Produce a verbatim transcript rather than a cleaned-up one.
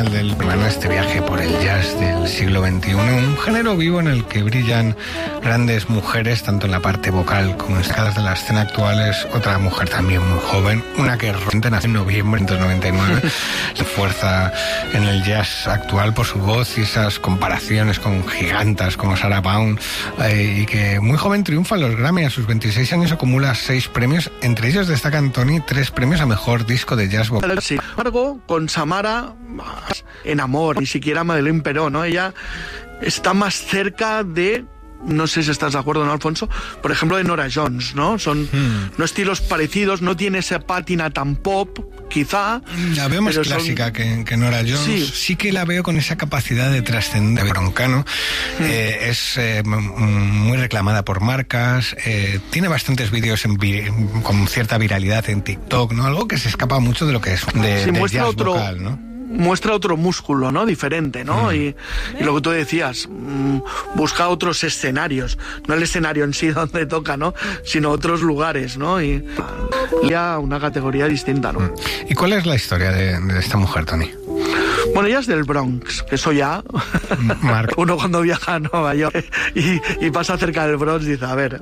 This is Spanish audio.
final del bueno, este viaje por el jazz del siglo veintiuno, un género vivo en el que brillan grandes mujeres, tanto en la parte vocal como en escalas de la escena actual. Es otra mujer también muy joven, una que recientemente nació en noviembre de noventa y nueve, se fuerza en el jazz actual por su voz y esas comparaciones con gigantas como Sarah Vaughan, eh, y que muy joven triunfa en los Grammy. A sus veintiséis años acumula seis premios, entre ellos destacan, Tony, tres premios a mejor disco de jazz vocal. Sin embargo, con Samara, en Amor, ni siquiera Madeleine Perón, ¿no? Ella está más cerca de, no sé si estás de acuerdo, ¿no, Alfonso? Por ejemplo, de Norah Jones, ¿no? Son hmm. no estilos parecidos, no tiene esa pátina tan pop, quizá. La veo más clásica son... que, que Norah Jones. Sí. sí que la veo con esa capacidad de trascender. Broncano hmm. eh, es eh, muy reclamada por marcas, eh, tiene bastantes vídeos en vi con cierta viralidad en TikTok, ¿no? Algo que se escapa mucho de lo que es de, sí, de muestra jazz otro... vocal, ¿no? Muestra otro músculo, ¿no? Diferente, ¿no? Mm. Y, y lo que tú decías, mmm, busca otros escenarios, no el escenario en sí donde toca, ¿no? Sino otros lugares, ¿no? Y ya una categoría distinta, ¿no? ¿Y cuál es la historia de, de esta mujer, Tony? Bueno, ella es del Bronx, que eso ya... Uno cuando viaja a Nueva York y, y pasa cerca del Bronx dice, a ver...